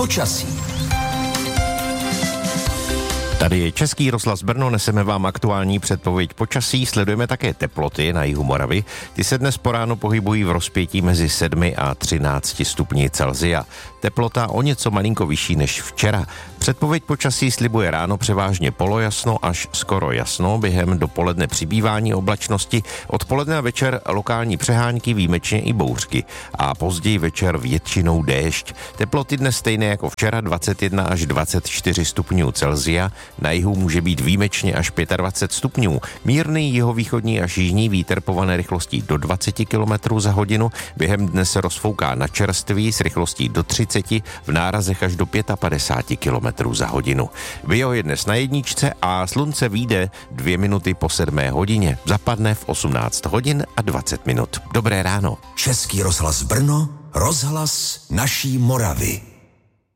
počasí. Tady je Český rozhlas Brno, neseme vám aktuální předpověď počasí, sledujeme také teploty na jihu Moravy. Ty se dnes po ránu pohybují v rozpětí mezi 7 a 13 stupni Celsia. Teplota o něco malinko vyšší než včera. Předpověď počasí slibuje ráno převážně polojasno až skoro jasno, během dopoledne přibývání oblačnosti, odpoledne a večer lokální přehánky, výjimečně i bouřky a později večer většinou déšť. Teploty dnes stejné jako včera, 21 až 24 stupňů Celsia. Na jihu může být výjimečně až 25 stupňů. Mírný jihovýchodní až jižní vítr povane rychlostí do 20 km za hodinu. Během dne se rozfouká na čerství s rychlostí do 30, v nárazech až do 55 km za hodinu. Bio je dnes na jedničce a slunce vyjde 2 minuty po 7 hodině. Zapadne v 18 hodin a 20 minut. Dobré ráno. Český rozhlas Brno, rozhlas naší Moravy.